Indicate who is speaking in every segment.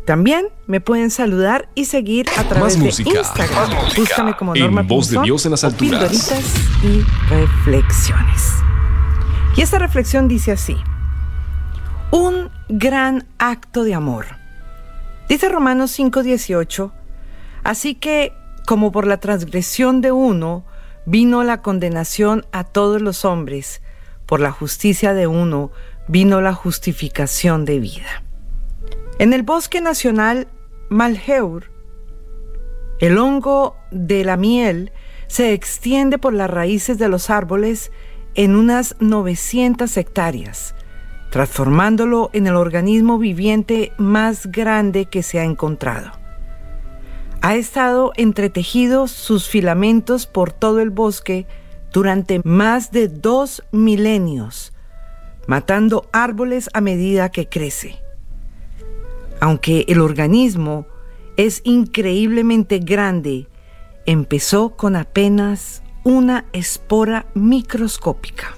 Speaker 1: También me pueden saludar y seguir a través de Instagram. Búscame como Norma
Speaker 2: Voz de Dios en las alturas.
Speaker 1: Pildoritas y reflexiones. Y esta reflexión dice así: un gran acto de amor. Dice Romanos 5:18: así que, como por la transgresión de uno vino la condenación a todos los hombres, por la justicia de uno vino la justificación de vida. En el bosque nacional Malheur, el hongo de la miel se extiende por las raíces de los árboles en unas 900 hectáreas, transformándolo en el organismo viviente más grande que se ha encontrado. Ha estado entretejidos sus filamentos por todo el bosque durante más de 2 milenios, matando árboles a medida que crece. Aunque el organismo es increíblemente grande, empezó con apenas una espora microscópica.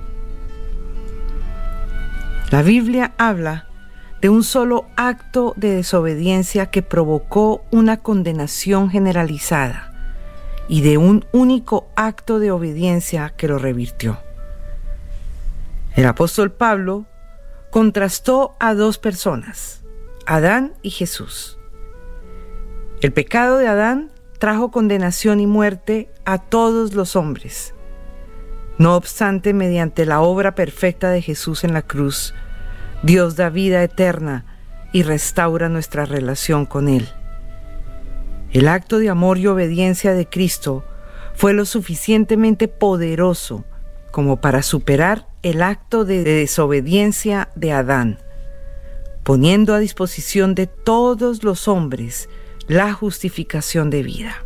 Speaker 1: La Biblia habla de un solo acto de desobediencia que provocó una condenación generalizada y de un único acto de obediencia que lo revirtió. El apóstol Pablo contrastó a 2 personas, Adán y Jesús. El pecado de Adán trajo condenación y muerte a todos los hombres. No obstante, mediante la obra perfecta de Jesús en la cruz, Dios da vida eterna y restaura nuestra relación con Él. El acto de amor y obediencia de Cristo fue lo suficientemente poderoso como para superar el acto de desobediencia de Adán, poniendo a disposición de todos los hombres la justificación de vida.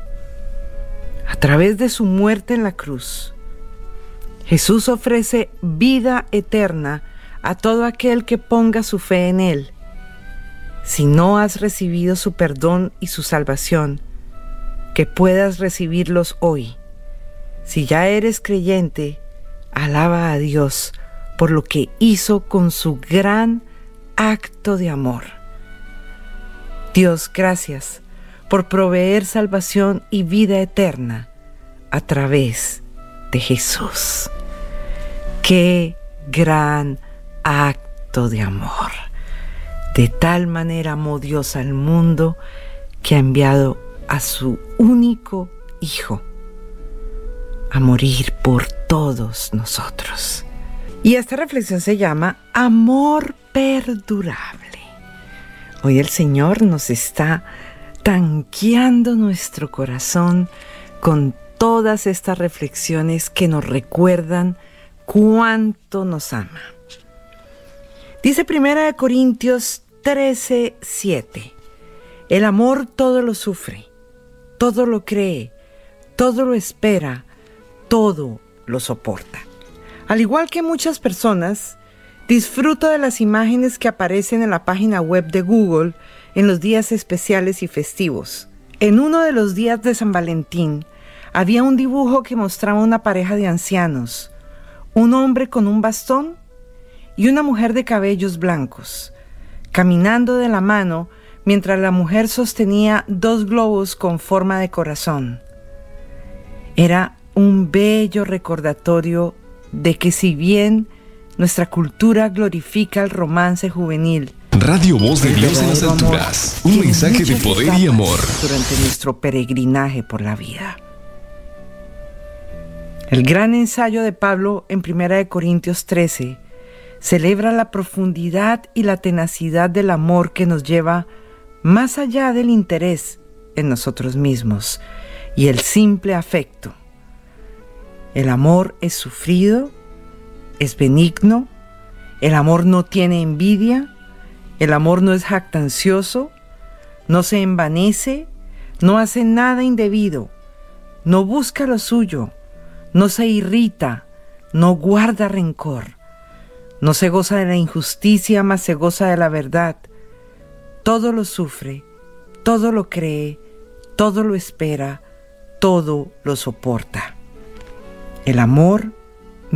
Speaker 1: A través de su muerte en la cruz, Jesús ofrece vida eterna a todo aquel que ponga su fe en Él. Si no has recibido su perdón y su salvación, que puedas recibirlos hoy. Si ya eres creyente, alaba a Dios por lo que hizo con su gran acto de amor. Dios, gracias por proveer salvación y vida eterna a través de Jesús. ¡Qué gran acto de amor! De tal manera amó Dios al mundo que ha enviado a su único Hijo a morir por todos nosotros. Y esta reflexión se llama Amor Perdurable. Hoy el Señor nos está tanqueando nuestro corazón con todas estas reflexiones que nos recuerdan cuánto nos ama. Dice 1 Corintios 13:7: el amor todo lo sufre, todo lo cree, todo lo espera, todo lo soporta. Al igual que muchas personas, disfruto de las imágenes que aparecen en la página web de Google en los días especiales y festivos. En uno de los días de San Valentín, había un dibujo que mostraba una pareja de ancianos, un hombre con un bastón y una mujer de cabellos blancos, caminando de la mano mientras la mujer sostenía 2 globos con forma de corazón. Era un bello recordatorio de que, si bien nuestra cultura glorifica el romance juvenil,
Speaker 2: Radio Voz de Dios en las alturas, un mensaje de poder y amor
Speaker 1: durante nuestro peregrinaje por la vida. El gran ensayo de Pablo en 1 Corintios 13 celebra la profundidad y la tenacidad del amor que nos lleva más allá del interés en nosotros mismos y el simple afecto. El amor es sufrido, es benigno, el amor no tiene envidia, el amor no es jactancioso, no se envanece, no hace nada indebido, no busca lo suyo, no se irrita, no guarda rencor, no se goza de la injusticia, mas se goza de la verdad. Todo lo sufre, todo lo cree, todo lo espera, todo lo soporta. El amor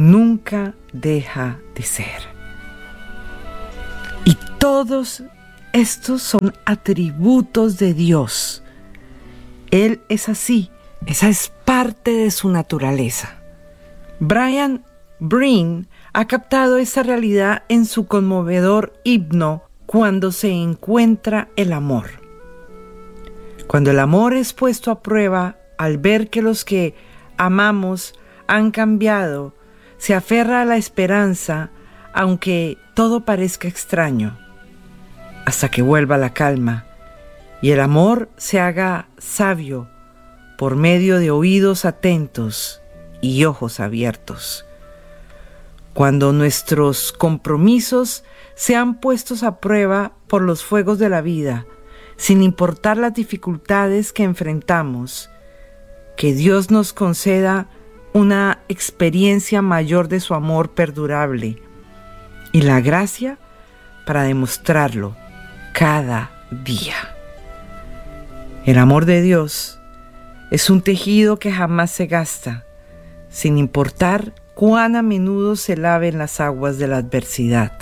Speaker 1: nunca deja de ser. Y todos Estos son atributos de Dios. Él es así. Esa es parte de su naturaleza. Brian Greene ha captado esta realidad en su conmovedor himno Cuando se encuentra el amor. Cuando el amor es puesto a prueba, al ver que los que amamos han cambiado, se aferra a la esperanza, aunque todo parezca extraño, hasta que vuelva la calma y el amor se haga sabio por medio de oídos atentos y ojos abiertos. Cuando nuestros compromisos sean puestos a prueba por los fuegos de la vida, sin importar las dificultades que enfrentamos, que Dios nos conceda una experiencia mayor de su amor perdurable y la gracia para demostrarlo cada día. El amor de Dios es un tejido que jamás se gasta, sin importar cuán a menudo se laven las aguas de la adversidad.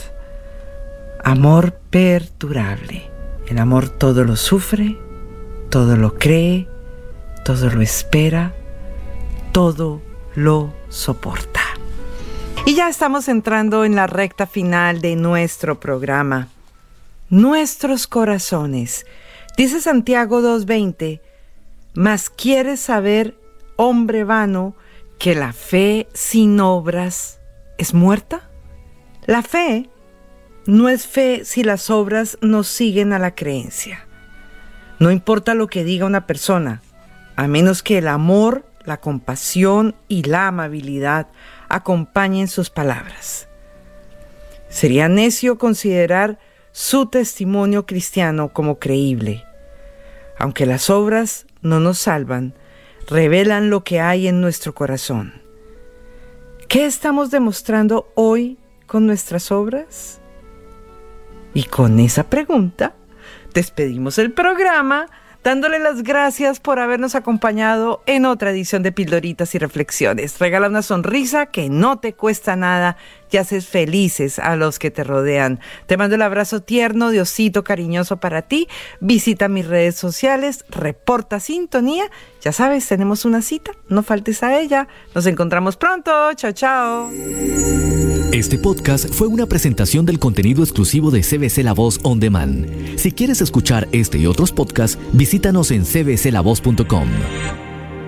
Speaker 1: Amor perdurable. El amor todo lo sufre, todo lo cree, todo lo espera, todo lo soporta. Y ya estamos entrando en la recta final de nuestro programa. Nuestros corazones. Dice Santiago 2:20, mas quieres saber, hombre vano, que la fe sin obras es muerta. La fe no es fe si las obras no siguen a la creencia. No importa lo que diga una persona, a menos que el amor, la compasión y la amabilidad acompañen sus palabras. Sería necio considerar su testimonio cristiano como creíble. Aunque las obras no nos salvan, revelan lo que hay en nuestro corazón. ¿Qué estamos demostrando hoy con nuestras obras? Y con esa pregunta despedimos el programa, dándole las gracias por habernos acompañado en otra edición de Pildoritas y Reflexiones. Regala una sonrisa que no te cuesta nada y haces felices a los que te rodean. Te mando el abrazo tierno de osito cariñoso para ti. Visita mis redes sociales, reporta sintonía. Ya sabes, tenemos una cita, no faltes a ella. Nos encontramos pronto. Chao, chao.
Speaker 2: Este podcast fue una presentación del contenido exclusivo de CBC La Voz On Demand. Si quieres escuchar este y otros podcasts, visítanos en cbclavoz.com.